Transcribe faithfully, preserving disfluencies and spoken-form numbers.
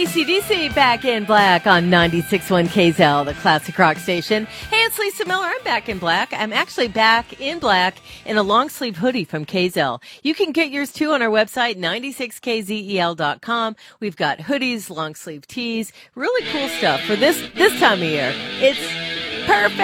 A C D C back in black on ninety-six point one K Z L, the classic rock station. Hey, it's Lisa Miller. I'm back in black. I'm actually back in black in a long sleeve hoodie from K Z L. You can get yours too on our website, ninety-six K Z E L dot com. We've got hoodies, long sleeve tees, really cool stuff for this, this time of year. It's perfect.